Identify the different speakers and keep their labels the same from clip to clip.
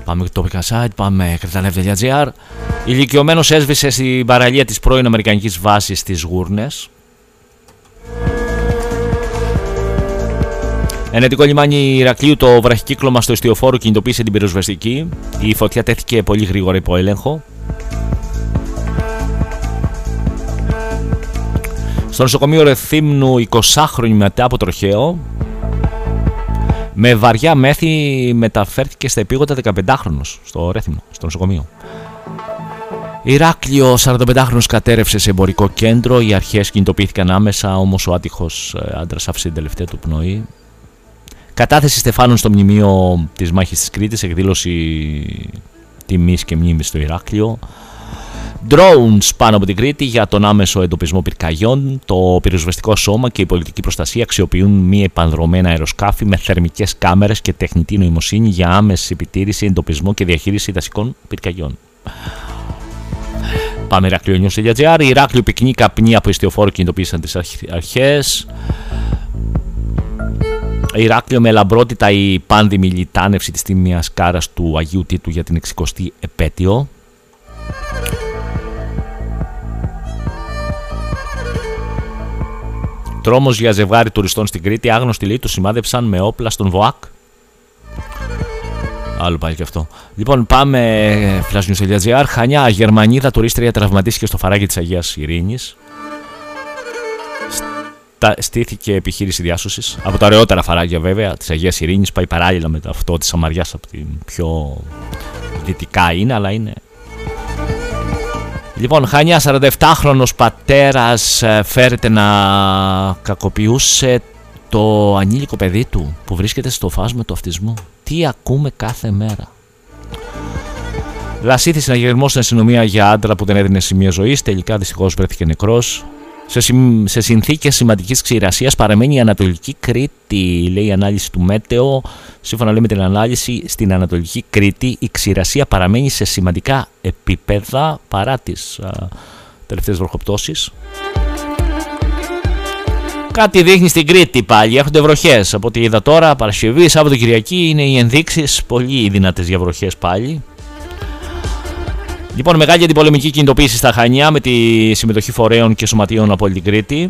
Speaker 1: Πάμε τοπικά site, πάμε κρεταλεύ.gr. Ηλικιωμένος έσβησε στην παραλία της πρώην αμερικανικής βάσης στις Γούρνες. Ενετικό λιμάνι Ηρακλείου, το βραχικύκλωμα στο εστιοφόρο κινητοποίησε την πυροσβεστική. Η φωτιά τέθηκε πολύ γρήγορα υπό έλεγχο. Στο νοσοκομείο Ρεθύμνου, 20χρονη μετά από τροχαίο με βαριά μέθη μεταφέρθηκε στα επίγοντα 15χρονος στο Ρέθυμνο, στο νοσοκομείο. Ηράκλειο, 45χρονος κατέρευσε σε εμπορικό κέντρο. Οι αρχές κινητοποιήθηκαν άμεσα, όμως ο άτυχος άντρας άφησε την τελευταία του πνοή. Κατάθεση στεφάνων στο μνημείο της μάχης της Κρήτης, εκδήλωση τιμής και μνήμης στο Ηράκλειο. Drones πάνω από την Κρήτη για τον άμεσο εντοπισμό πυρκαγιών. Το πυροσβεστικό σώμα και η πολιτική προστασία αξιοποιούν μη επανδρομένα αεροσκάφη με θερμικές κάμερες και τεχνητή νοημοσύνη για άμεση επιτήρηση, εντοπισμό και διαχείριση δασικών πυρκαγιών. Πάμε Ηρακλειο.gr. Ηράκλειο, πυκνή καπνή από εστιοφόρο κινητοποίησαν τις αρχές. Ηράκλειο, με λαμπρότητα η πάνδημη λιτάνευση της τίμιας κάρας του Αγίου Τίτου για την 60η επέτειο. Τρόμος για ζευγάρι τουριστών στην Κρήτη. Άγνωστοι λέει τους σημάδεψαν με όπλα στον ΒΟΑΚ. Άλλο πάλι και αυτό. Λοιπόν, πάμε flashnews.gr. Χανιά, Γερμανίδα τουρίστρια τραυματίστηκε στο φαράγγι της Αγίας Ειρήνης. Στήθηκε επιχείρηση διάσωσης. Από τα ωραιότερα φαράγγια βέβαια της Αγίας Ειρήνης. Πάει παράλληλα με αυτό της Σαμαριάς, από την πιο δυτικά είναι, αλλά είναι. Λοιπόν, Χανιά, 47χρονος πατέρας φέρεται να κακοποιούσε το ανήλικο παιδί του που βρίσκεται στο φάσμα του αυτισμού. Τι ακούμε κάθε μέρα. Λασίθη συναγερμό στην αστυνομία για άντρα που δεν έδινε σημεία ζωής. Τελικά δυστυχώς βρέθηκε νεκρός. Σε συνθήκες σημαντικής ξηρασίας παραμένει η Ανατολική Κρήτη, λέει η ανάλυση του Μέτεο. Σύμφωνα με την ανάλυση, στην Ανατολική Κρήτη η ξηρασία παραμένει σε σημαντικά επίπεδα παρά τις τελευταίες βροχοπτώσεις. Κάτι δείχνει στην Κρήτη πάλι, έρχονται βροχές. Από ό,τι είδα τώρα, Παρασκευή, Σάββατο, Κυριακή είναι οι ενδείξεις πολύ δυνατές για βροχές πάλι. Λοιπόν, μεγάλη αντιπολεμική κινητοποίηση στα Χανιά με τη συμμετοχή φορέων και σωματείων από όλη την Κρήτη.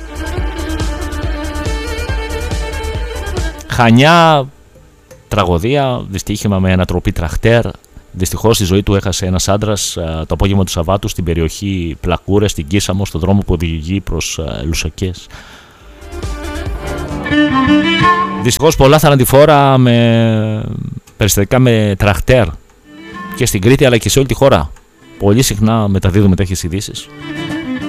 Speaker 1: Χανιά, τραγωδία, δυστύχημα με ανατροπή τραχτέρ. Δυστυχώς τη ζωή του έχασε ένας άντρας το απόγευμα του Σαββάτου στην περιοχή Πλακούρες, στην Κίσαμο, στον δρόμο που οδηγεί προς Λουσακές. Δυστυχώς πολλά θανατηφόρα με περιστατικά με τραχτέρ και στην Κρήτη αλλά και σε όλη τη χώρα. Πολύ συχνά μεταδίδουμε τέτοιες ειδήσεις.